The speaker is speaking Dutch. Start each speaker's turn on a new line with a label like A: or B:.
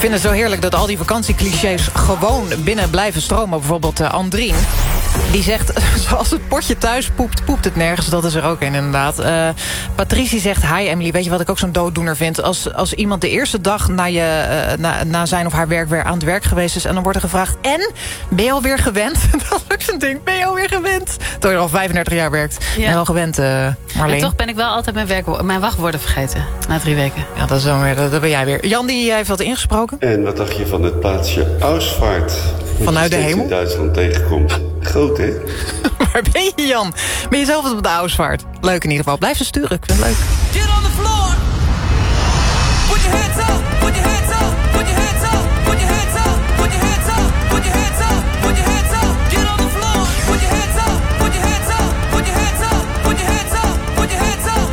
A: vind het zo heerlijk dat al die vakantieclichés gewoon binnen blijven stromen. Bijvoorbeeld Andrien. Die zegt, zoals het potje thuis poept, poept het nergens. Dat is er ook een, inderdaad. Patricie zegt, hi Emily, weet je wat ik ook zo'n dooddoener vind? Als iemand de eerste dag na zijn of haar werk weer aan het werk geweest is... en dan wordt er gevraagd, en? Ben je alweer gewend? Dat is ook zo'n ding, ben je alweer gewend? Terwijl je al 35 jaar werkt. Ja. En wel gewend, Marleen.
B: En toch ben ik wel altijd mijn wachtwoorden vergeten. Na 3 weken.
A: Ja, dat is zo weer, dat ben jij weer. Jan, die heeft wat ingesproken.
C: En wat dacht je van het plaatsje Ausvaart?
A: Vanuit de hemel?
C: In Duitsland tegenkomt. Groot, hè?
A: Waar ben je, Jan? Ben je zelf op de Ausvaart? Leuk in ieder geval. Blijf ze sturen, ik vind het leuk.
D: Get on the floor. Put your hands up. Put your hands up. Put your hands up. Put your hands up. Put your hands up. Put your hands up.